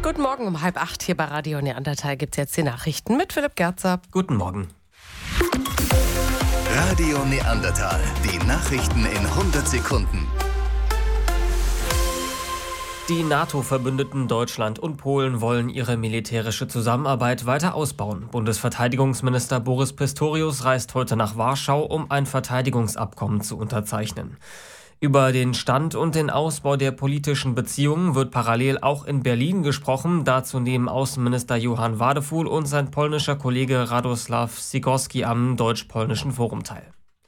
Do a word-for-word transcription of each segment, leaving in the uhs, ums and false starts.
guten Morgen um halb acht hier bei Radio Neandertal gibt es jetzt die Nachrichten mit Philipp Gerzer. Guten Morgen. Radio Neandertal, die Nachrichten in hundert Sekunden. Die NATO-Verbündeten Deutschland und Polen wollen ihre militärische Zusammenarbeit weiter ausbauen. Bundesverteidigungsminister Boris Pistorius reist heute nach Warschau, um ein Verteidigungsabkommen zu unterzeichnen. Über den Stand und den Ausbau der politischen Beziehungen wird parallel auch in Berlin gesprochen. Dazu nehmen Außenminister Johann Wadefuhl und sein polnischer Kollege Radosław Sikorski am Deutsch-Polnischen Forum teil.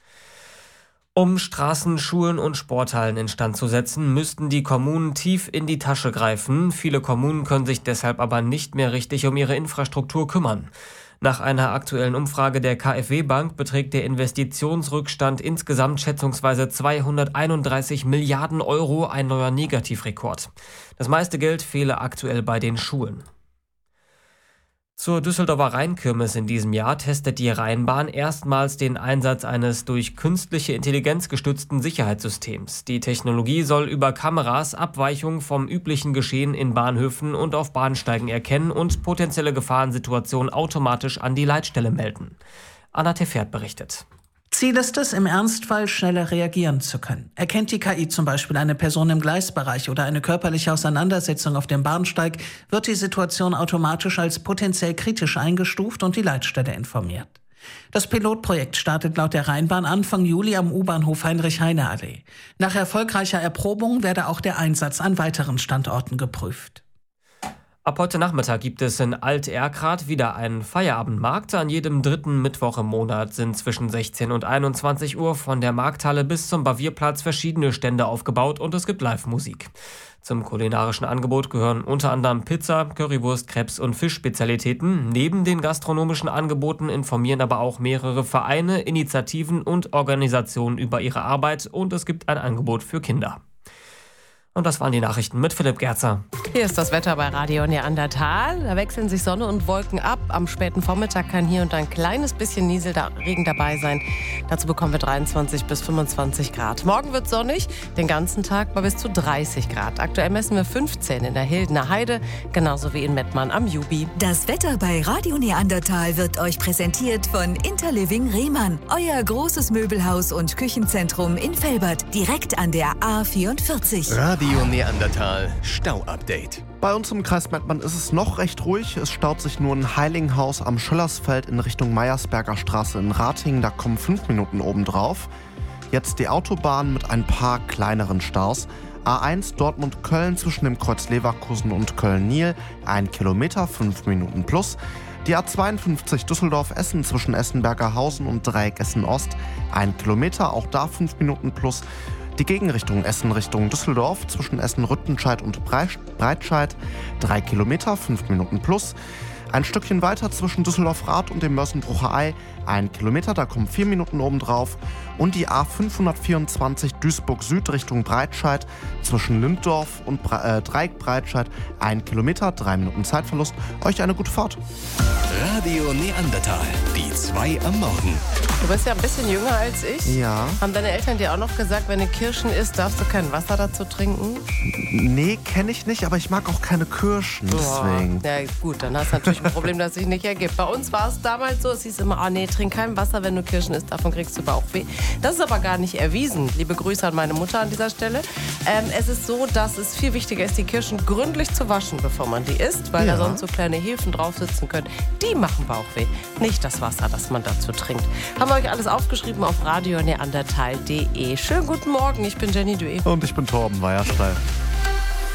Um Straßen, Schulen und Sporthallen instand zu setzen, müssten die Kommunen tief in die Tasche greifen. Viele Kommunen können sich deshalb aber nicht mehr richtig um ihre Infrastruktur kümmern. Nach einer aktuellen Umfrage der KfW-Bank beträgt der Investitionsrückstand insgesamt schätzungsweise zweihunderteinunddreißig Milliarden Euro, ein neuer Negativrekord. Das meiste Geld fehle aktuell bei den Schulen. Zur Düsseldorfer Rheinkirmes in diesem Jahr testet die Rheinbahn erstmals den Einsatz eines durch künstliche Intelligenz gestützten Sicherheitssystems. Die Technologie soll über Kameras Abweichungen vom üblichen Geschehen in Bahnhöfen und auf Bahnsteigen erkennen und potenzielle Gefahrensituationen automatisch an die Leitstelle melden. Anna Tefert berichtet. Ziel ist es, im Ernstfall schneller reagieren zu können. Erkennt die K I zum Beispiel eine Person im Gleisbereich oder eine körperliche Auseinandersetzung auf dem Bahnsteig, wird die Situation automatisch als potenziell kritisch eingestuft und die Leitstelle informiert. Das Pilotprojekt startet laut der Rheinbahn Anfang Juli am U-Bahnhof Heinrich-Heine-Allee. Nach erfolgreicher Erprobung werde auch der Einsatz an weiteren Standorten geprüft. Ab heute Nachmittag gibt es in Alt-Erkrath wieder einen Feierabendmarkt. An jedem dritten Mittwoch im Monat sind zwischen sechzehn und einundzwanzig Uhr von der Markthalle bis zum Bavierplatz verschiedene Stände aufgebaut und es gibt Live-Musik. Zum kulinarischen Angebot gehören unter anderem Pizza, Currywurst, Crepes und Fischspezialitäten. Neben den gastronomischen Angeboten informieren aber auch mehrere Vereine, Initiativen und Organisationen über ihre Arbeit und es gibt ein Angebot für Kinder. Und das waren die Nachrichten mit Philipp Gerzer. Hier ist das Wetter bei Radio Neandertal. Da wechseln sich Sonne und Wolken ab. Am späten Vormittag kann hier und da ein kleines bisschen Nieselregen dabei sein. Dazu bekommen wir dreiundzwanzig bis fünfundzwanzig Grad. Morgen wird sonnig, den ganzen Tag bei bis zu dreißig Grad. Aktuell messen wir fünfzehn in der Hildener Heide, genauso wie in Mettmann am Jubi. Das Wetter bei Radio Neandertal wird euch präsentiert von Interliving Rehmann. Euer großes Möbelhaus und Küchenzentrum in Velbert, direkt an der A vierundvierzig. Radio Neandertal Stau-Update. Bei uns im Kreis Mettmann ist es noch recht ruhig. Es staut sich nur in Heilinghaus am Schöllersfeld in Richtung Meiersberger Straße in Ratingen. Da kommen fünf Minuten obendrauf. Jetzt die Autobahn mit ein paar kleineren Staus. A eins Dortmund-Köln zwischen dem Kreuz Leverkusen und Köln-Niel. Ein Kilometer, fünf Minuten plus. Die A zweiundfünfzig Düsseldorf-Essen zwischen Essenbergerhausen und Dreieck Essen-Ost. Ein Kilometer, auch da fünf Minuten plus. Die Gegenrichtung Essen Richtung Düsseldorf zwischen Essen-Rüttenscheid und Breitscheid. Drei Kilometer, fünf Minuten plus. Ein Stückchen weiter zwischen Düsseldorf-Rath und dem Mörsenbrucher Ei. Ein Kilometer, da kommen vier Minuten obendrauf. Und die A fünfhundertvierundzwanzig Duisburg-Süd Richtung Breitscheid zwischen Linddorf und Bre- äh, Dreieck-Breitscheid. Ein Kilometer, drei Minuten Zeitverlust. Euch eine gute Fahrt. Radio Neandertal, die zwei am Morgen. Du bist ja ein bisschen jünger als ich. Ja. Haben deine Eltern dir auch noch gesagt, wenn du Kirschen isst, darfst du kein Wasser dazu trinken? Nee, kenne ich nicht, aber ich mag auch keine Kirschen, deswegen. Ja gut, dann hast du natürlich ein Problem, das sich nicht ergibt. Bei uns war es damals so, es hieß immer, ah nee, trink kein Wasser, wenn du Kirschen isst, davon kriegst du Bauchweh. Das ist aber gar nicht erwiesen. Liebe Grüße an meine Mutter an dieser Stelle. Ähm, es ist so, dass es viel wichtiger ist, die Kirschen gründlich zu waschen, bevor man die isst, weil Ja. da sonst so kleine Hefen drauf sitzen können. Die machen Bauchweh, nicht das Wasser, das man dazu trinkt. Haben wir euch alles aufgeschrieben auf radio neandertal punkt de. Schönen guten Morgen, ich bin Jenny Dueh. Und ich bin Torben Weierstein.